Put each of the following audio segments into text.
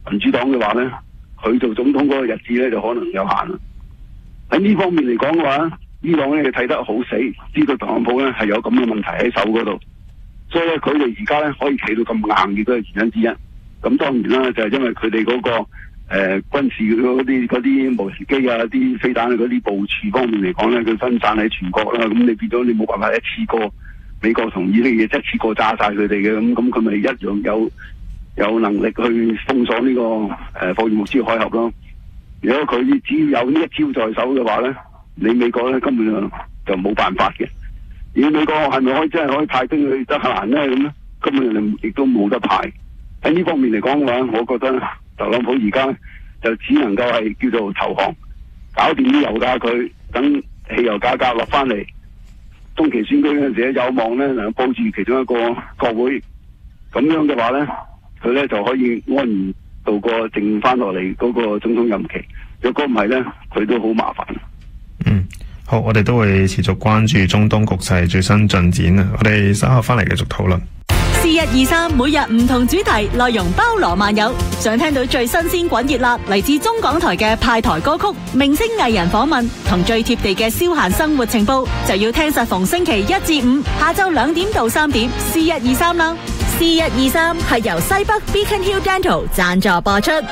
民主黨嘅話咧，佢做總統嗰個日子咧就可能有限啦。喺呢方面嚟講嘅話，伊朗咧睇得好死，知道特朗普咧係有咁嘅問題喺手嗰度，所以咧佢哋而家咧可以企到咁硬嘅都係原因之一。咁當然啦，就係因為佢哋嗰個軍事嗰啲無人機啊、啲飛彈嗰啲部署方面嚟講咧，佢分散喺全國啦，咁你變咗你冇辦法一次過美國同意呢嘢一次過炸晒佢哋嘅，咁佢咪一樣有能力去封鎖呢個霍爾木茲海峽咯。如果佢只要有呢一招在手嘅話咧，你美國咧根本就冇辦法嘅。而美國係咪真係可以派兵去德黑蘭咧？咁咧根本亦都冇得派。喺呢方面嚟講嘅話，我覺得特朗普而家就只能夠係叫做投降，搞掂啲油價佢，等汽油價格落翻嚟，中期選舉嗰陣時有望咧能夠保住其中一個國會，咁樣嘅話咧，佢咧就可以安然度過剩翻落嚟嗰個總統任期。若果唔係咧，佢都好麻煩。 好，我哋都會持續關注中東局勢最新進展啊！我哋稍後翻嚟繼續討論。 C123每日唔同主題，內容包羅萬有。想聽到最新鮮滾熱辣嚟自中港台嘅派台歌曲、明星藝人訪問同最貼地嘅消閒生活情報，就要聽實逢星期1至5下晝2點到3點 C123 啦。C123係由西北 Beacon Hill Dental 贊助播出。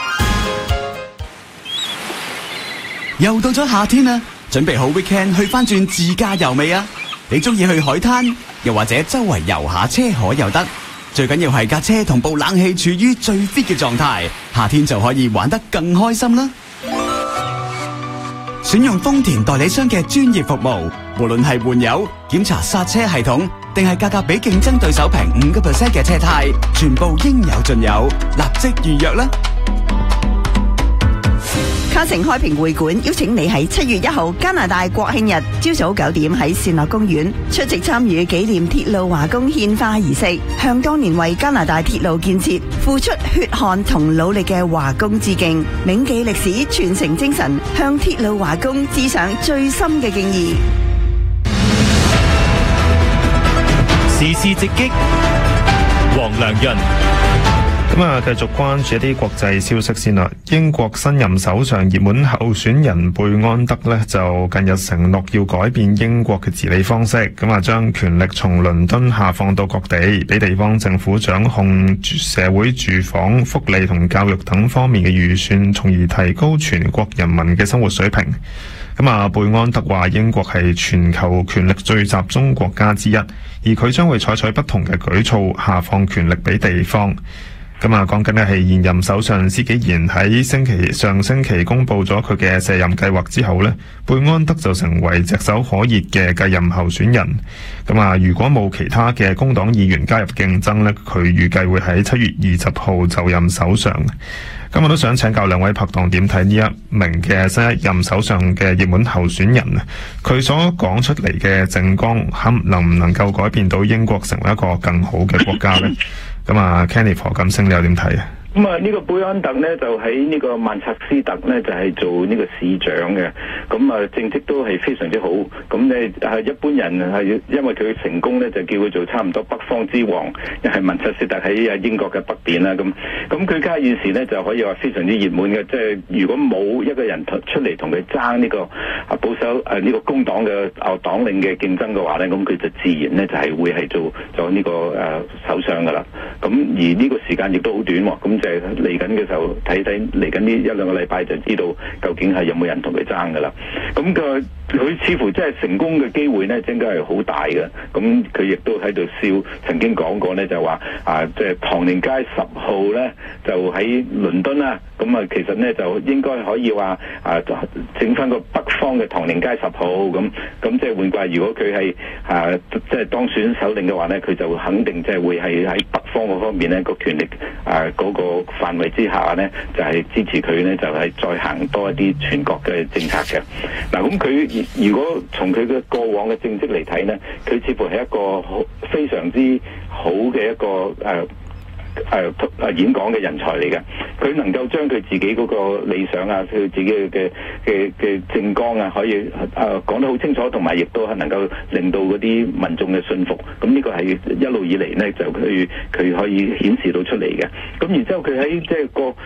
又到咗夏天啦，準備好 weekend 去翻轉自駕遊未啊？你中意去海灘，又或者周圍遊下車河又得，最緊要係架車同部冷氣處於最 fit 嘅狀態，夏天就可以玩得更開心啦。選用豐田代理商嘅專業服務，無論係換油、檢查剎車系統，定係價格比競爭對手平5% 嘅車胎，全部應有盡有，立即預約啦！ 卡城開平會館邀請你喺7月1號加拿大國慶日朝早9點喺善樂公園出席參與紀念鐵路華工獻花儀式，向當年為加拿大鐵路建設付出血汗同努力嘅華工致敬，銘記歷史，傳承精神，向鐵路華工致上最深嘅敬意。 時事直擊，黃良潤。 咁啊，繼續關注一啲國際消息先啦。英國新任首相熱門候選人貝安德呢，就近日承諾要改變英國嘅治理方式，咁啊，將權力從倫敦下放到各地，俾地方政府掌控社會住房、福利同教育等方面嘅預算，從而提高全國人民嘅生活水平。咁啊，貝安德話英國係全球權力最集中國家之一，而佢將會採取不同嘅舉措，下放權力俾地方。咁啊，講緊嘅係現任首相施紀賢喺上星期公布咗佢嘅卸任計劃之後呢，貝安德就成為炙手可熱嘅繼任候選人。咁啊，如果冇其他嘅工黨議員加入競爭呢，佢預計會喺7月20號就任首相。咁我都想請教兩位拍檔點睇呢一名嘅新一任首相嘅熱門候選人啊？佢所講出嚟嘅政綱能唔能夠改變到英國成為一個更好嘅國家呢？咁啊 Kenny 何錦星你又點睇啊？ 咁啊，呢個貝安特呢，就喺呢個曼徹斯特呢，就係做呢個市長嘅，咁啊政績都係非常之好。咁呢係一般人係因為佢成功呢，就叫佢做差唔多北方之王，因為曼徹斯特喺英國嘅北邊啦。咁佢家現時呢，就可以話非常之熱門嘅，即係如果冇一個人出嚟同佢爭呢個保守呢個工黨嘅黨領嘅競爭嘅話呢，咁佢就自然呢，就係會係做呢個首相噶啦。咁而呢個時間亦都好短喎，咁就係嚟緊嘅時候睇嚟緊呢1-2個禮拜就知道究竟係有冇人同佢爭噶啦。咁佢似乎真係成功嘅機會呢，應該係好大嘅。咁佢亦都喺度笑，曾經講過呢，就話即係唐寧街10號呢，就喺倫敦啦。咁啊，其實呢，就應該可以話整翻個北方嘅唐寧街10號咁即係換句話，如果佢係即係當選首領嘅話呢，佢就肯定即係會係喺北方嗰方面呢個權力嗰個範圍之下呢，就係支持佢呢，就係再行多一啲全國嘅政策嘅。嗱，咁佢如果從佢嘅過往嘅政績嚟睇呢，佢似乎係一個非常之好嘅一個演講嘅人才嚟嘅。佢能夠將佢自己嗰個理想啊，佢自己嘅政綱啊，可以講得好清楚，同埋亦都係能夠令到嗰啲民眾嘅信服。咁呢個係一路以嚟呢，就佢可以顯示到出嚟嘅。咁然之後佢喺即係個